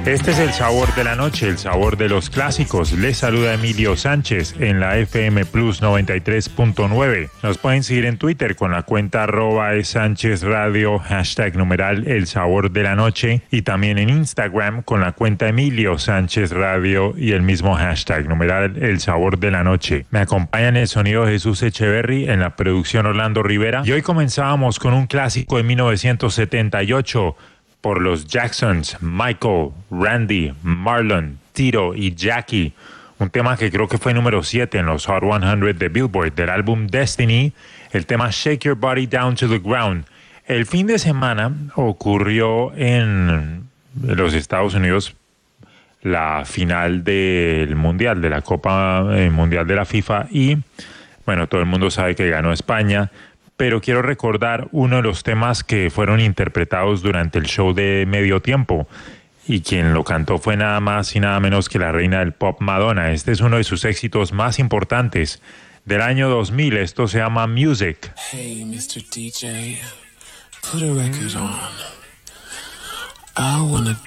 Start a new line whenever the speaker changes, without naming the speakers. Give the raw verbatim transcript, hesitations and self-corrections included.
Este es el sabor de la noche, el sabor de los clásicos. Les saluda Emilio Sánchez en la F M Plus noventa y tres punto nueve. Nos pueden seguir en Twitter con la cuenta arroba es Sánchez Radio, hashtag numeral el sabor de la noche, y también en Instagram con la cuenta Emilio Sánchez Radio y el mismo hashtag numeral el sabor de la noche. Me acompaña en el sonido Jesús Echeverry, en la producción Orlando Rivera, y hoy comenzábamos con un clásico de mil novecientos setenta y ocho por los Jacksons, Michael, Randy, Marlon, Tito y Jackie. Un tema que creo que fue número siete en los Hot cien de Billboard, del álbum Destiny, el tema Shake Your Body Down to the Ground. El fin de semana ocurrió en los Estados Unidos la final del Mundial, de la Copa Mundial de la FIFA, y bueno, todo el mundo sabe que ganó España, pero quiero recordar uno de los temas que fueron interpretados durante el show de medio tiempo, y quien lo cantó fue nada más y nada menos que la reina del pop, Madonna. Este es uno de sus éxitos más importantes del año dos mil. Esto se llama Music.
Hey, mister D J, put a record on. I wanna